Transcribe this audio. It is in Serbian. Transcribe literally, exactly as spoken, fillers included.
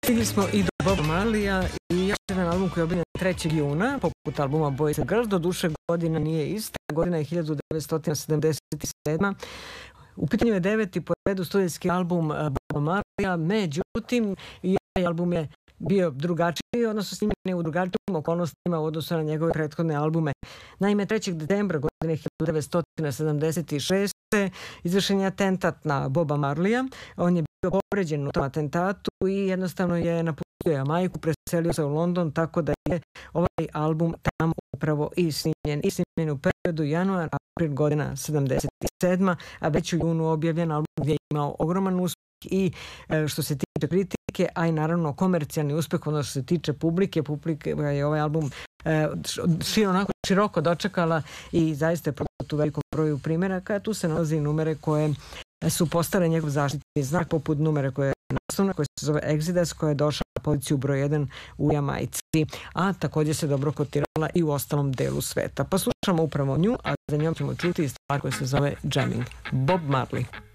Stigli smo i do Boba Marleya i još jedan album koji je objavljen trećeg juna, poput albuma Boys and Girls. Do duše godina nije ista, godina je hiljadu devetsto sedamdeset sedma. U pitanju je deveti po redu studijski album Boba Marleya, međutim i ovaj album je bio drugačiji, odnosno snimljen je u drugačijim okolnostima u odnosu na njegove prethodne albume. Naime, trećeg decembra godine hiljadu devetsto sedamdeset šeste. izvršen je atentat na Boba Marleya. On je bio povređen u tom atentatu i jednostavno je napustio Jamajku, preselio se u London, tako da je ovaj album tamo upravo i snimljen. I snimljen u periodu januar, april godina sedamdeset sedma. a već u junu objavljen album gdje je imao ogroman uspjeh i što se tiče kritike, a i naravno komercijalni uspjeh, ono što se tiče publike. Publike je ovaj album široko, široko dočekala i zaista je prodat u velikom broju primjeraka. Tu se nalazi numere koje su postale njegov zaštitni znak, poput numere koje je naslovna, koja se zove Exodus, koja je došla na poziciju broj jedan u Jamajci, a također se dobro kotirala i u ostalom delu sveta. Pa slušamo upravo nju, a za njom ćemo čuti stvar koja se zove Jamming. Bob Marley.